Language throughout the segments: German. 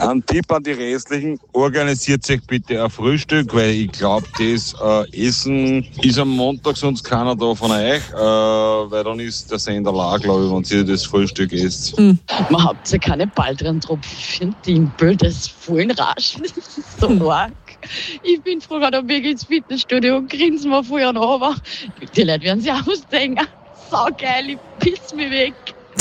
Ein Tipp an die Restlichen, organisiert sich bitte ein Frühstück, weil ich glaube, das Essen ist am Montag sonst keiner da von euch, weil dann ist der Sender leer, glaube ich, wenn ihr das Frühstück esst. Man hat ja keine Baldrian-Tropfen, Timpel, das ist voll Raschen, das ist so arg. Ich bin froh, da bin ich ins Fitnessstudio und grinsen mir vorher noch, aber die Leute werden sich ausdenken. Saugeil, ich piss mich weg.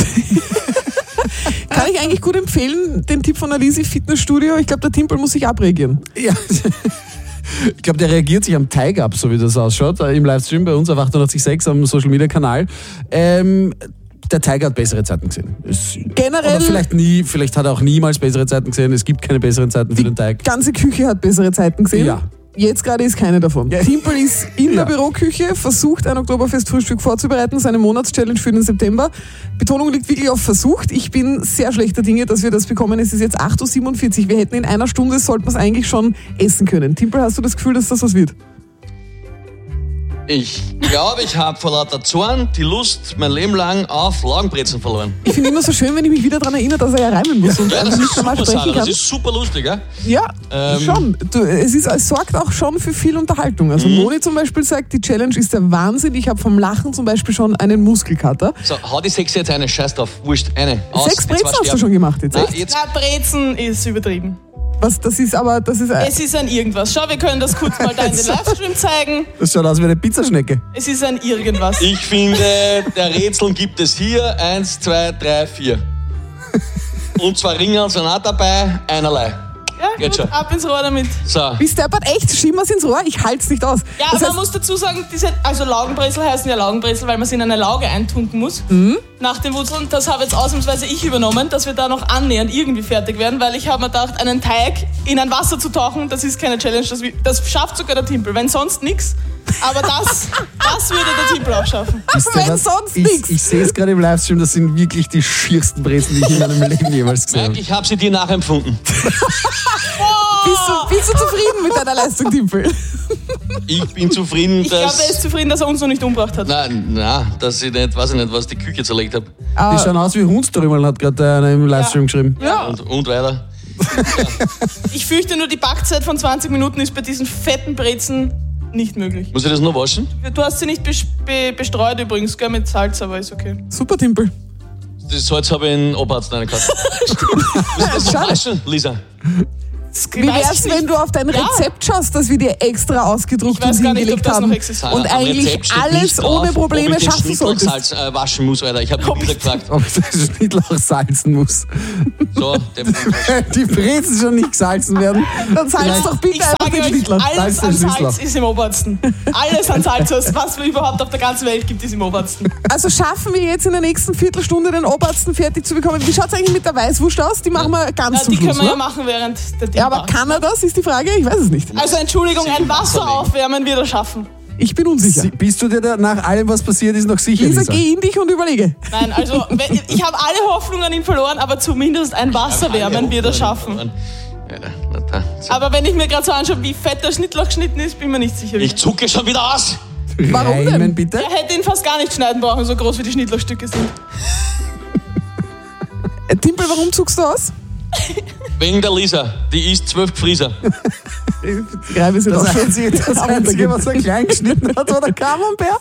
Kann ich eigentlich gut empfehlen, den Tipp von Alisi, Fitnessstudio. Ich glaube, der Timpel muss sich abreagieren. Ja. Ich glaube, der reagiert sich am Teig ab, so wie das ausschaut, im Livestream bei uns auf 886 am Social-Media-Kanal. Der Tiger hat bessere Zeiten gesehen. Generell. Oder vielleicht hat er auch niemals bessere Zeiten gesehen. Es gibt keine besseren Zeiten für den Teig. Die ganze Küche hat bessere Zeiten gesehen. Ja. Jetzt gerade ist keine davon. Ja. Timpel ist in der Büroküche, versucht ein Oktoberfest-Frühstück vorzubereiten, seine Monatschallenge für den September. Betonung liegt wirklich auf versucht. Ich bin sehr schlechter Dinge, dass wir das bekommen. Es ist jetzt 8.47 Uhr. Wir hätten in einer Stunde, sollten wir es eigentlich schon essen können. Timpel, hast du das Gefühl, dass das was wird? Ich glaube, ich habe vor lauter Zorn die Lust mein Leben lang auf Laugenbrezeln verloren. Ich finde immer so schön, wenn ich mich wieder daran erinnere, dass er ja reimen muss und Ja, das nicht ist normal super, sprechen Sarah, kann. das ist super lustig, ja? Ja, schon. Es sorgt auch schon für viel Unterhaltung. Also Moni zum Beispiel sagt, die Challenge ist der Wahnsinn. Ich habe vom Lachen zum Beispiel schon einen Muskelkater. So, hau die 6 jetzt eine, scheiß drauf, wurscht, eine. Aus, 6 jetzt Brezen war hast du sterben. schon gemacht jetzt, Nein, echt? jetzt, Na, Brezen ist übertrieben. Was, das ist Es ist ein Irgendwas. Schau, wir können das kurz mal da in den Livestream zeigen. Das schaut aus wie eine Pizzaschnecke. Es ist ein Irgendwas. ich finde, der Rätseln gibt es hier 1, 2, 3, 4. Und 2 Ringeln sind auch dabei, einerlei. Ja, Geht gut, schon. ab ins Rohr damit. So, Bis deppert, echt, schimmers ins Rohr, ich halt's nicht aus. Ja, Das aber man heißt, muss dazu sagen, also Laugenbrezel heißen ja Laugenbrezel, weil man sie in eine Lauge eintunken muss. Nach den Wurzeln, das habe jetzt ausnahmsweise ich übernommen, dass wir da noch annähernd irgendwie fertig werden, weil ich habe mir gedacht, einen Teig in ein Wasser zu tauchen, das ist keine Challenge, das schafft sogar der Timpel, wenn sonst nichts. Aber das würde der Timpel auch schaffen. wenn sonst nichts. Ich sehe es gerade im Livestream, das sind wirklich die schiersten Brezen, die ich in meinem Leben jemals gesehen Mike, habe. ich habe sie dir nachempfunden. Bist du zufrieden mit deiner Leistung, Timpel? Ich bin zufrieden, Ich glaube, er ist dass... zufrieden, dass er uns noch nicht umgebracht hat. Nein, dass ich nicht, weiß ich nicht, was die Küche zerlegt habe. Die schauen aus wie Hundstrümmeln, hat gerade einer im Livestream geschrieben. Ja. Und weiter. Ich fürchte nur, die Backzeit von 20 Minuten ist bei diesen fetten Brezen nicht möglich. Muss ich das noch waschen? Du hast sie nicht bestreut übrigens, gell, mit Salz, aber ist okay. Super, Timpel. Das Salz habe ich in Oberarzt reingekauft. Willst du das waschen, Lisa? Wie weiß wär's, ich nicht. wenn du auf dein Ja. Rezept schaust, das wir dir extra ausgedruckt Ich weiß und gar nicht, ob hingelegt das noch haben existiert. und Am eigentlich Rezept steht alles nicht drauf, ohne Probleme ob ich den schaffen solltest. Schnittlauchsalz waschen muss, Alter. Ich habe die wieder gefragt. Ob das Schnittlauch salzen muss. So, Die Brezen schon nicht gesalzen werden. Dann salz doch bitte Ich einfach sage den euch, Schnittlauch. alles Salz an den Schnittlauch. Salz ist im Obersten. Alles an Salz, was wir überhaupt auf der ganzen Welt gibt, ist im Obersten. Also schaffen wir jetzt in der nächsten Viertelstunde den Obersten fertig zu bekommen. Wie schaut's eigentlich mit der Weißwurst aus? Die machen wir ganz Ja, zum die Schluss, können wir ja ne? machen während der Ja, aber kann er das, ist die Frage? Ich weiß es nicht. Also Entschuldigung, ein Wasser legen. aufwärmen wird er schaffen. Ich bin unsicher. Bist du dir da nach allem, was passiert ist, noch sicher, Lisa, Lisa? geh in dich und überlege. Nein, also ich habe alle Hoffnung an ihn verloren, aber zumindest ein Wasser wärmen wird er schaffen. Ja, na da. So. Aber wenn ich mir gerade so anschaue, wie fett der Schnittlauch geschnitten ist, bin mir nicht sicher. Ich zucke schon wieder aus. Warum denn? Reimen, bitte? Er hätte ihn fast gar nicht schneiden brauchen, so groß wie die Schnittlauchstücke sind. Timpel, warum zuckst du aus? Wegen der Lisa. Die isst 12 Gefrieser. Ja, wir sind Das auch schon Einzige, was er klein geschnitten hat, war der Camembert.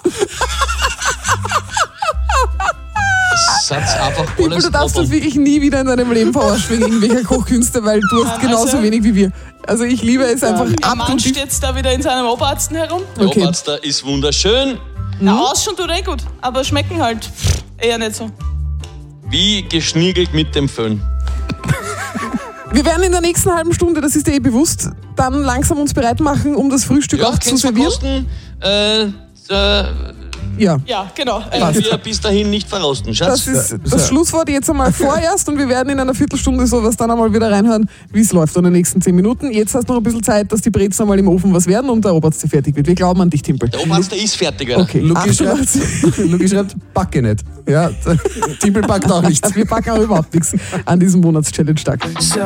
Satz einfach Timpel, alles du darfst uns Trottel. wirklich nie wieder in deinem Leben verarschen wegen irgendwelcher Kochkünste, weil du hast genauso also- wenig wie wir. Also ich liebe es einfach Der Mann abgrundtief. steht jetzt da wieder in seinem Oberarzt herum. Der Okay. Oberarzt da ist wunderschön. Na, ausschauen tut gut, aber schmecken halt eher nicht so. Wie geschniegelt mit dem Föhn. Wir werden in der nächsten halben Stunde, das ist dir bewusst, dann langsam uns bereit machen, um das Frühstück Ja, auch zu kannst servieren. verkosten. Ja, Ja, genau. Wir bis dahin nicht verrosten, Schatz. das ist das Schlusswort jetzt einmal vorerst und wir werden in einer Viertelstunde sowas dann einmal wieder reinhören, wie es läuft in den nächsten 10 Minuten. Jetzt hast du noch ein bisschen Zeit, dass die Brezen einmal im Ofen was werden und der Oberarzt fertig wird. Wir glauben an dich, Timpel. Der Oberarzt, der ist fertig, Alter. Okay, Luki schreibt, 88. Luki schreibt, backe nicht. Ja, Timpel backt auch nicht. Wir packen auch überhaupt nichts an diesem Monatschallenge-Tag.